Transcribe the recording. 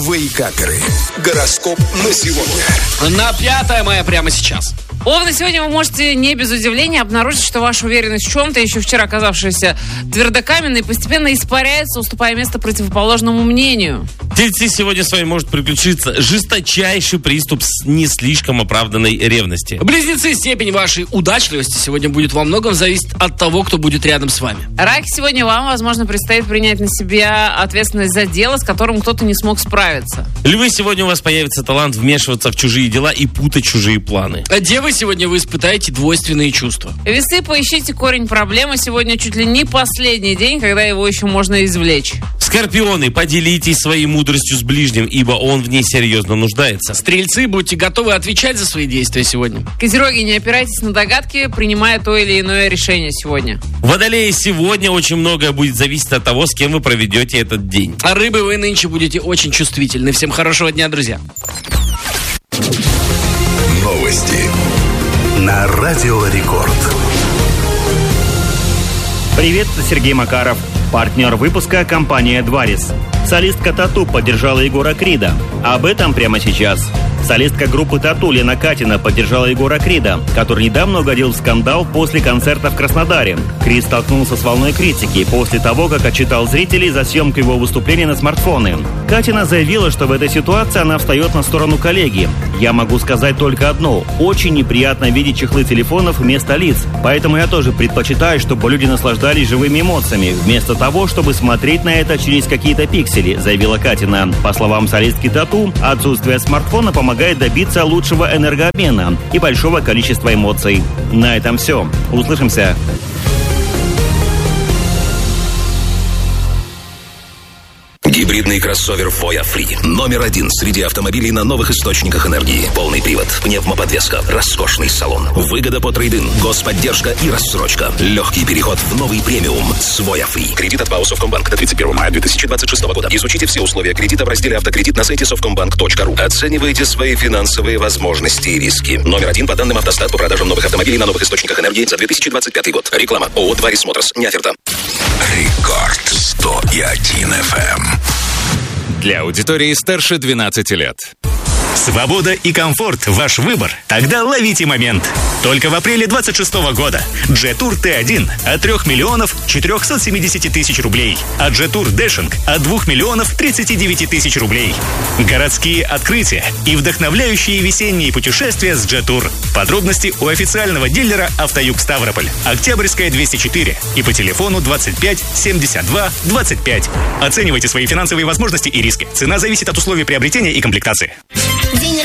Вейкаперы. Гороскоп на сегодня. На 5 мая прямо сейчас. Овны, сегодня вы можете не без удивления обнаружить, что ваша уверенность в чем-то, еще вчера оказавшаяся твердокаменной, постепенно испаряется, уступая место противоположному мнению. Тельцы, сегодня с вами может приключиться жесточайший приступ с не слишком оправданной ревности. Близнецы, степень вашей удачливости сегодня будет во многом зависеть от того, кто будет рядом с вами. Раки, сегодня вам, возможно, предстоит принять на себя ответственность за дело, с которым кто-то не смог справиться. Львы, сегодня у вас появится талант вмешиваться в чужие дела и путать чужие планы. А девы, сегодня вы испытаете двойственные чувства. Весы, поищите корень проблемы. Сегодня чуть ли не последний день, когда его еще можно извлечь. Скорпионы, поделитесь своей мудростью с ближним, ибо он в ней серьезно нуждается. Стрельцы, будьте готовы отвечать за свои действия сегодня. Козероги, не опирайтесь на догадки, принимая то или иное решение сегодня. Водолеи, сегодня очень многое будет зависеть от того, с кем вы проведете этот день. А рыбы, вы нынче будете очень чувствительны. Всем хорошего дня, друзья. Новости на Радио Рекорд. Привет, это Сергей Макаров. Партнер выпуска – компания «Дварис». Солистка «Тату» поддержала Егора Крида. Об этом прямо сейчас. Солистка группы «Тату» Лена Катина поддержала Егора Крида, который недавно угодил в скандал после концерта в Краснодаре. Крид столкнулся с волной критики после того, как отчитал зрителей за съемку его выступления на смартфоны. Катина заявила, что в этой ситуации она встает на сторону коллеги. «Я могу сказать только одно. Очень неприятно видеть чехлы телефонов вместо лиц. Поэтому я тоже предпочитаю, чтобы люди наслаждались живыми эмоциями, вместо того, чтобы смотреть на это через какие-то пиксели», заявила Катина. По словам солистки «Тату», отсутствие смартфона помогает добиться лучшего энергообмена и большого количества эмоций. На этом все. Услышимся. Гибридный кроссовер Voya Free. Номер 1 среди автомобилей на новых источниках энергии. Полный привод, пневмоподвеска, роскошный салон, выгода по трейд-ин, господдержка и рассрочка. Легкий переход в новый премиум с Voya Free. Кредит от ПАО Совкомбанк до 31 мая 2026 года. Изучите все условия кредита в разделе «Автокредит» на сайте совкомбанк.ру. Оценивайте свои финансовые возможности и риски. Номер 1 по данным Автостат по продажам новых автомобилей на новых источниках энергии за 2025 год. Реклама. ООО «Дварис Моторс». Не оферта. Рекорд 101 FM. Для аудитории старше 12 лет. Свобода и комфорт – ваш выбор? Тогда ловите момент. Только в апреле 26 года Джетур Т1 от 3 миллионов 470 тысяч рублей, а Джетур Дэшинг от 2 миллионов 39 тысяч рублей. Городские открытия и вдохновляющие весенние путешествия с Джетур. Подробности у официального дилера «Автоюг Ставрополь». Октябрьская, 204 и по телефону 25 72 25. Оценивайте свои финансовые возможности и риски. Цена зависит от условий приобретения и комплектации.